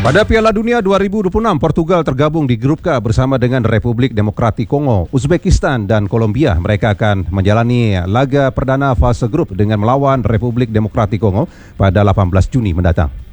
Pada Piala Dunia 2026, Portugal tergabung di grup K bersama dengan Republik Demokratik Kongo, Uzbekistan, dan Kolombia. Mereka akan menjalani laga perdana fase grup dengan melawan Republik Demokratik Kongo pada 18 Juni mendatang.